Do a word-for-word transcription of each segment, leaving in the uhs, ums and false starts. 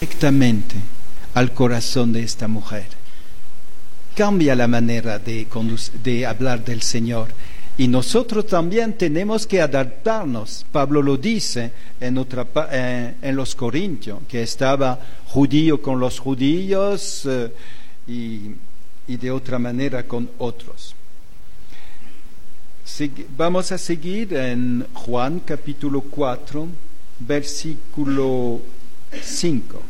directamente al corazón de esta mujer. Cambia la manera de, de hablar del Señor. Y nosotros también tenemos que adaptarnos. Pablo lo dice en, otra, eh, en los Corintios, que estaba judío con los judíos eh, y, y de otra manera con otros. Segui- vamos a seguir en Juan capítulo cuatro, versículo cinco.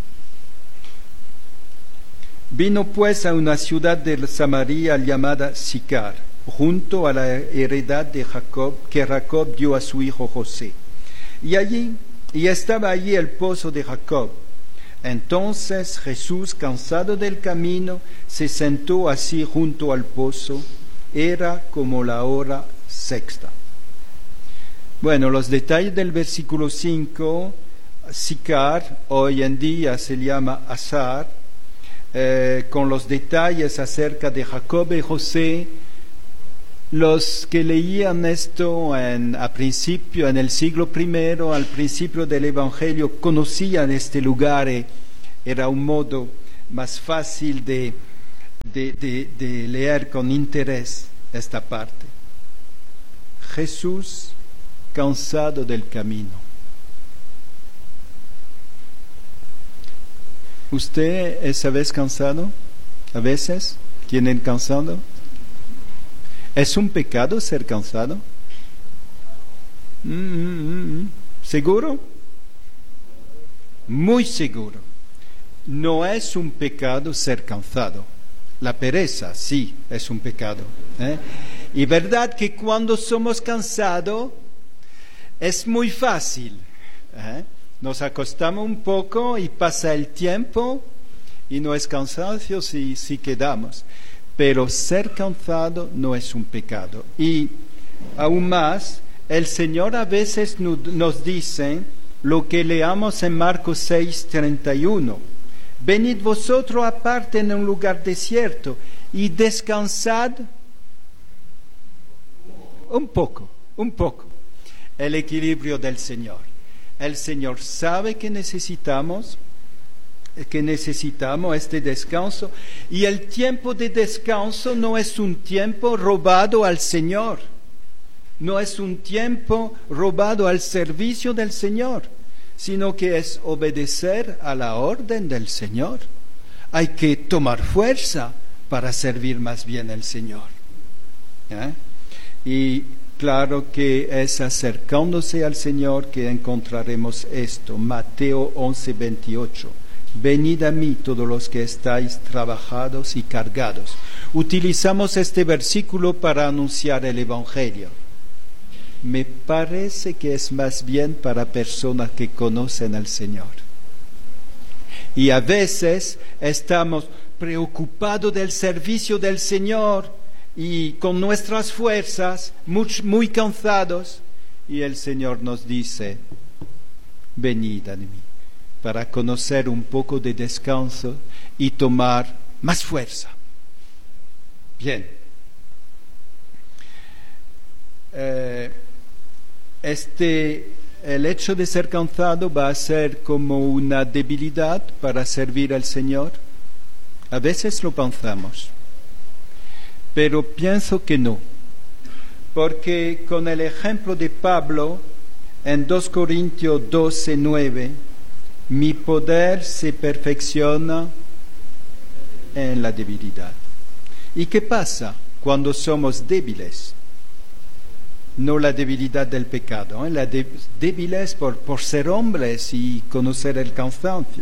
Vino pues a una ciudad de Samaria llamada Sicar, junto a la heredad de Jacob, que Jacob dio a su hijo José. Y allí, y estaba allí el pozo de Jacob. Entonces Jesús, cansado del camino, se sentó así junto al pozo. Era como la hora sexta. Bueno, los detalles del versículo cinco, Sicar, hoy en día se llama Azar, eh, con los detalles acerca de Jacob y José. Los que leían esto en, a principio, en el siglo primero, al principio del Evangelio, conocían este lugar. Eh, era un modo más fácil de, de, de, de leer con interés esta parte. Jesús, cansado del camino. ¿Usted es a veces cansado? ¿A veces? ¿Tienen cansado? ¿Es un pecado ser cansado? Mm, mm, mm. ¿Seguro? Muy seguro. No es un pecado ser cansado. La pereza, sí, es un pecado. ¿eh? Y verdad que cuando somos cansados es muy fácil. ¿eh? Nos acostamos un poco y pasa el tiempo y no es cansancio si, si quedamos. Pero ser cansado no es un pecado. Y aún más, el Señor a veces nos dice lo que leamos en Marcos seis, treinta y uno. Venid vosotros aparte en un lugar desierto y descansad un poco, un poco. El equilibrio del Señor. El Señor sabe que necesitamos que necesitamos este descanso, y el tiempo de descanso no es un tiempo robado al Señor, no es un tiempo robado al servicio del Señor, sino que es obedecer a la orden del Señor. Hay que tomar fuerza para servir más bien al Señor. ¿Eh? Y claro que es acercándose al Señor que encontraremos esto. Mateo once, veintiocho. Venid a mí todos los que estáis trabajados y cargados. Utilizamos este versículo para anunciar el Evangelio. Me parece que es más bien para personas que conocen al Señor. Y a veces estamos preocupados del servicio del Señor y con nuestras fuerzas muy, muy cansados, y el Señor nos dice: venid a mí, para conocer un poco de descanso y tomar más fuerza. Bien. Eh, este, el hecho de ser cansado va a ser como una debilidad para servir al Señor. A veces lo pensamos, pero pienso que no. Porque con el ejemplo de Pablo, en dos Corintios doce, nueve, mi poder se perfecciona en la debilidad. ¿Y qué pasa cuando somos débiles? No la debilidad del pecado, ¿eh? La de- débiles por, por ser hombres y conocer el cansancio.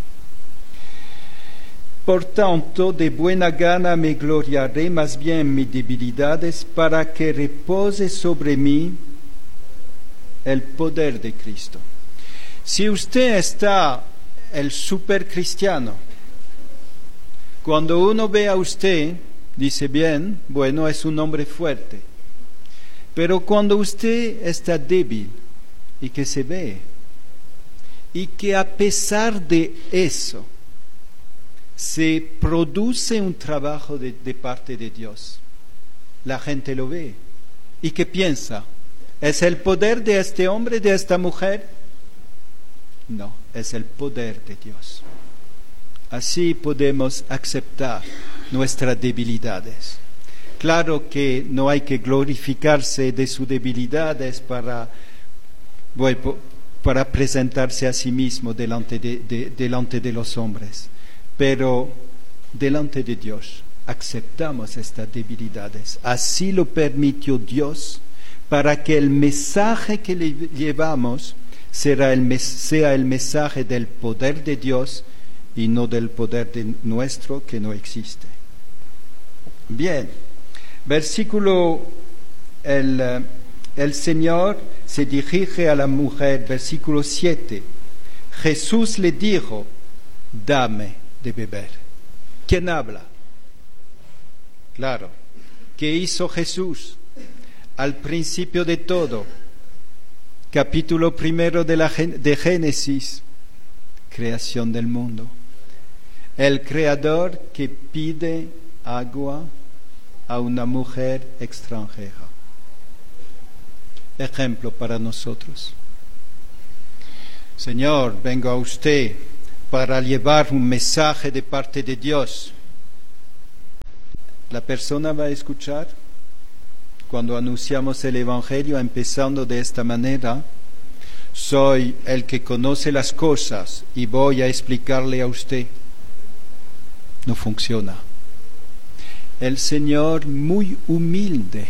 Por tanto, de buena gana me gloriaré más bien en mis debilidades, para que repose sobre mí el poder de Cristo. Si usted está el super cristiano, cuando uno ve a usted, dice bien, bueno, es un hombre fuerte. Pero cuando usted está débil y que se ve, y que a pesar de eso se produce un trabajo de, de parte de Dios, la gente lo ve. ¿Y qué piensa? ¿Es el poder de este hombre, de esta mujer? No, es el poder de Dios. Así podemos aceptar nuestras debilidades. Claro que no hay que glorificarse de sus debilidades para, bueno, para presentarse a sí mismo delante de, de, delante de los hombres, pero delante de Dios aceptamos estas debilidades. Así lo permitió Dios para que el mensaje que le llevamos será el, sea el mensaje del poder de Dios y no del poder de nuestro que no existe. Bien, versículo, el, el Señor se dirige a la mujer, versículo siete. Jesús le dijo, dame de beber. ¿Quién habla? Claro, ¿qué hizo Jesús? Al principio de todo, capítulo primero de, la, de Génesis, creación del mundo. El Creador que pide agua a una mujer extranjera. Ejemplo para nosotros. Señor, vengo a usted para llevar un mensaje de parte de Dios. ¿La persona va a escuchar? Cuando anunciamos el Evangelio empezando de esta manera, soy el que conoce las cosas y voy a explicarle a usted. No funciona. El Señor muy humilde,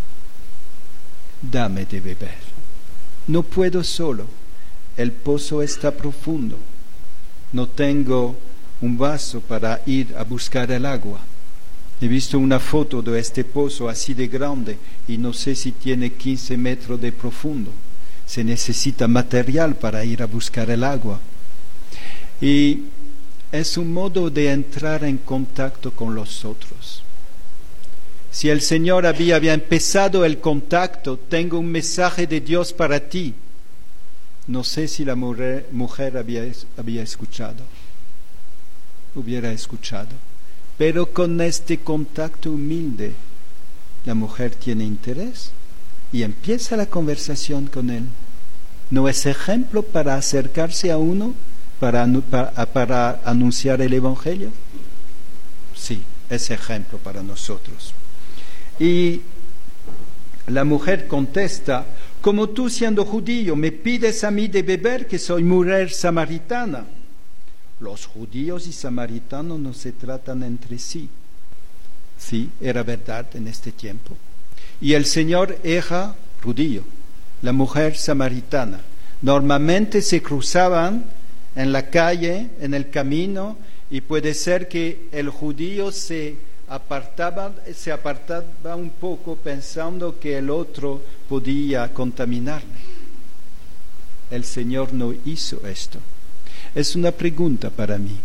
dame de beber. No puedo solo, el pozo está profundo. No tengo un vaso para ir a buscar el agua. He visto una foto de este pozo así de grande y no sé si tiene quince metros de profundo. Se necesita material para ir a buscar el agua. Y es un modo de entrar en contacto con los otros. Si el Señor había, había empezado el contacto, tengo un mensaje de Dios para ti. No sé si la mujer, mujer había, había escuchado, hubiera escuchado. Pero con este contacto humilde, la mujer tiene interés y empieza la conversación con él. ¿No es ejemplo para acercarse a uno, para, para, para anunciar el Evangelio? Sí, es ejemplo para nosotros. Y la mujer contesta, como tú siendo judío me pides a mí de beber que soy mujer samaritana. Los judíos y samaritanos no se tratan entre sí. Sí, era verdad en este tiempo. Y el Señor era judío, la mujer samaritana. Normalmente se cruzaban en la calle, en el camino, y puede ser que el judío se apartaba, se apartaba un poco pensando que el otro podía contaminarle. El Señor no hizo esto. Es una pregunta para mí.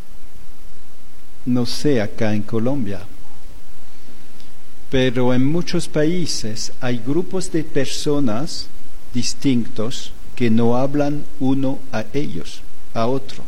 No sé acá en Colombia, pero en muchos países hay grupos de personas distintos que no hablan uno a ellos, a otro.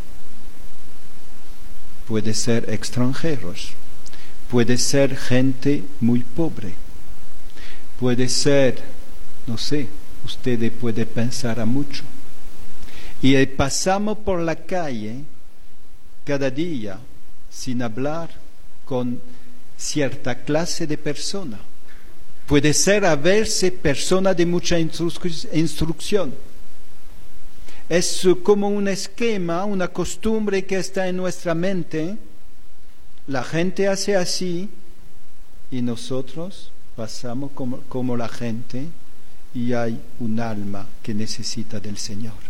Puede ser extranjeros, puede ser gente muy pobre, puede ser, no sé, usted puede pensar a mucho. Y pasamos por la calle cada día sin hablar con cierta clase de persona. Puede ser a verse persona de mucha instru- instrucción. Es como un esquema, una costumbre que está en nuestra mente. La gente hace así y nosotros pasamos como, como la gente y hay un alma que necesita del Señor.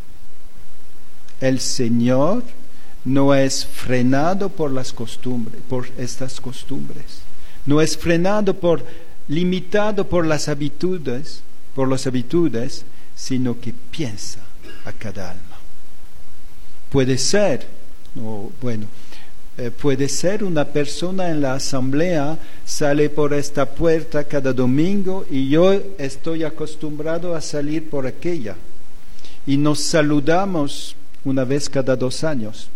El Señor no es frenado por las costumbres, por estas costumbres. No es frenado por, limitado por las habitudes, por las habitudes, sino que piensa a cada alma. Puede ser, no, bueno, eh, puede ser una persona en la asamblea sale por esta puerta cada domingo y yo estoy acostumbrado a salir por aquella y nos saludamos una vez cada dos años.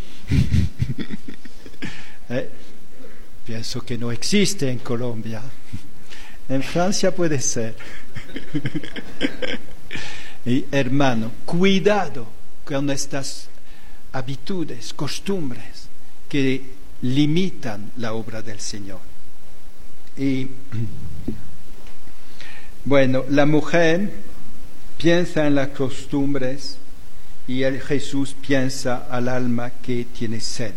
¿Eh? Pienso que no existe en Colombia. En Francia puede ser. Y hermano, cuidado con estas habitudes, costumbres que limitan la obra del Señor. Y bueno, la mujer piensa en las costumbres y el Jesús piensa al alma que tiene sed.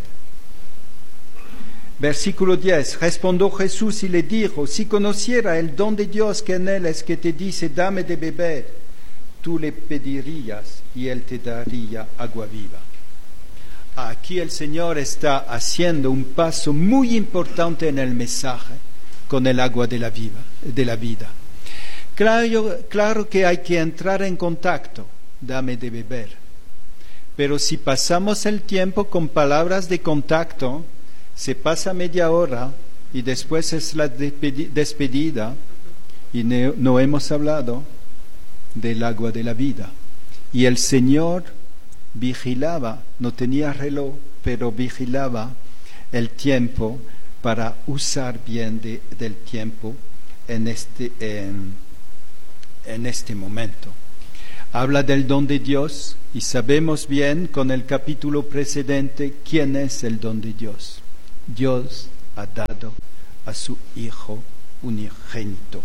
Versículo diez, respondió Jesús y le dijo, si conociera el don de Dios que en él es que te dice, dame de beber, tú le pedirías y él te daría agua viva. Aquí el Señor está haciendo un paso muy importante en el mensaje con el agua de la, viva, de la vida. Claro, claro que hay que entrar en contacto, dame de beber. Pero si pasamos el tiempo con palabras de contacto, se pasa media hora y después es la despedida y no hemos hablado del agua de la vida. Y el Señor vigilaba, no tenía reloj, pero vigilaba el tiempo para usar bien de, del tiempo en este, en, en este momento. Habla del don de Dios y sabemos bien con el capítulo precedente quién es el don de Dios. Dios ha dado a su Hijo unigénito.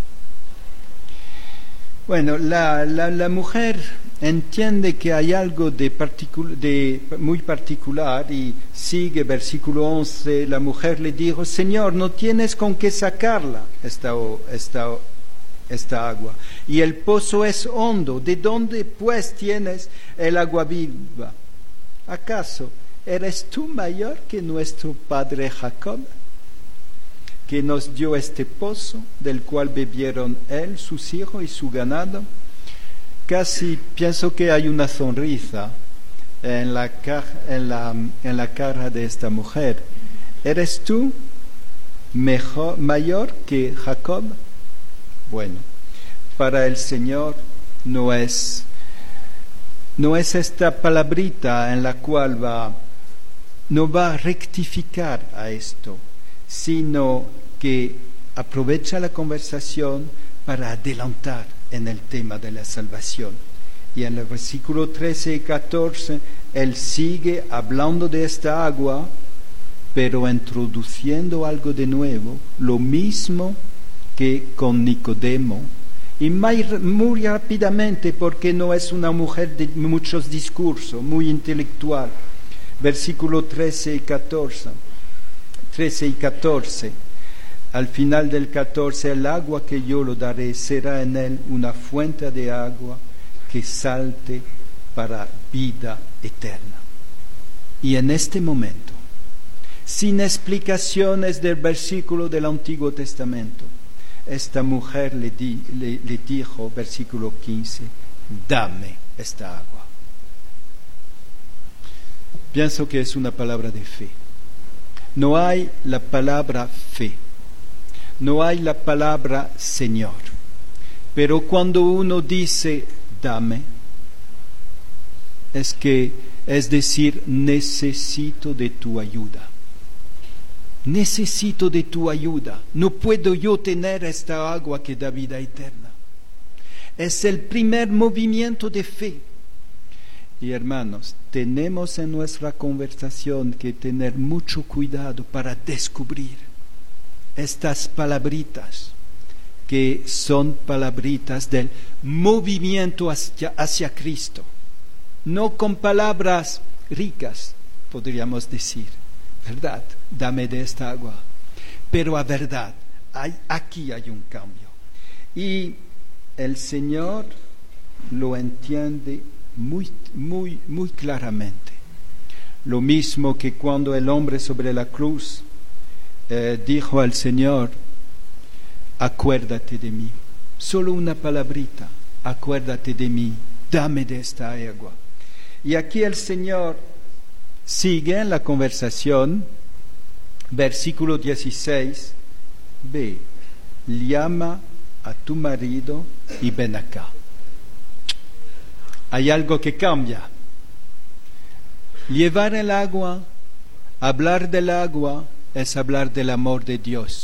Bueno, la, la, la mujer entiende que hay algo de, particul- de muy particular y sigue versículo once, la mujer le dijo, Señor, no tienes con qué sacarla esta, esta, esta agua, y el pozo es hondo, ¿de dónde pues tienes el agua viva? ¿Acaso eres tú mayor que nuestro padre Jacob, que nos dio este pozo, del cual bebieron él, sus hijos y su ganado? Casi pienso que hay una sonrisa en la, en la, en la cara de esta mujer. ¿Eres tú mejor, mayor que Jacob? Bueno, para el Señor no es, no es esta palabrita en la cual va, no va a rectificar a esto, sino que aprovecha la conversación para adelantar en el tema de la salvación. Y en el versículo trece y catorce, él sigue hablando de esta agua, pero introduciendo algo de nuevo, lo mismo que con Nicodemo, y muy rápidamente, porque no es una mujer de muchos discursos, muy intelectual. Versículo trece y catorce. trece y catorce. Al final del catorce, el agua que yo lo daré será en él una fuente de agua que salte para vida eterna. Y en este momento, sin explicaciones del versículo del Antiguo Testamento, esta mujer le, di, le, le dijo, versículo quince, dame esta agua. Pienso que es una palabra de fe. No hay la palabra fe, no hay la palabra Señor, pero cuando uno dice dame, es que, es decir, necesito de tu ayuda. Necesito de tu ayuda. No puedo yo tener esta agua que da vida eterna. Es el primer movimiento de fe. Y hermanos, tenemos en nuestra conversación que tener mucho cuidado para descubrir estas palabritas, que son palabritas del movimiento hacia, hacia Cristo. No con palabras ricas, podríamos decir, ¿verdad? Dame de esta agua. Pero a verdad, hay, aquí hay un cambio. Y el Señor lo entiende muy, muy, muy claramente. Lo mismo que cuando el hombre sobre la cruz eh, dijo al Señor, acuérdate de mí. Solo una palabrita, acuérdate de mí, dame de esta agua. Y aquí el Señor sigue en la conversación, versículo dieciséis, ve, llama a tu marido y ven acá. Hay algo que cambia. Llevar el agua, hablar del agua, es hablar del amor de Dios.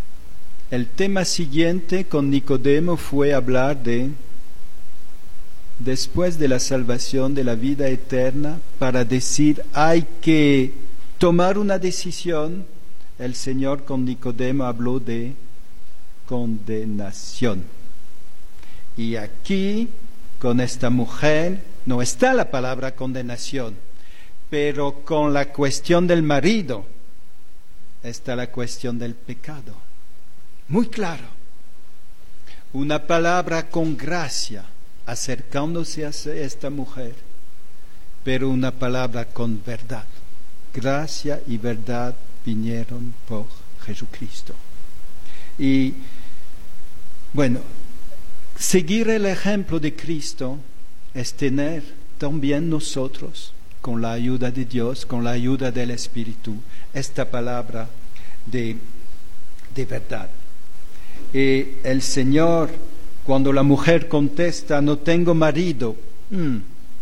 El tema siguiente con Nicodemo fue hablar de después de la salvación, de la vida eterna, para decir hay que tomar una decisión. El Señor con Nicodemo habló de condenación. Y aquí, con esta mujer, no está la palabra condenación, pero con la cuestión del marido está la cuestión del pecado. Muy claro. Una palabra con gracia, acercándose a esta mujer, pero una palabra con verdad. Gracia y verdad vinieron por Jesucristo. Y bueno, seguir el ejemplo de Cristo es tener también nosotros, con la ayuda de Dios, con la ayuda del Espíritu, esta palabra de, de verdad. Y el Señor, cuando la mujer contesta, no tengo marido, mm,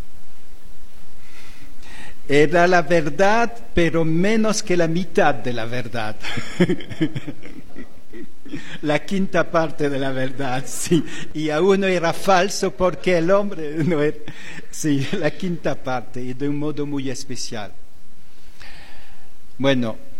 era la verdad, pero menos que la mitad de la verdad. La quinta parte de la verdad, sí. Y aún no era falso porque el hombre no era... Sí, la quinta parte, y de un modo muy especial. Bueno,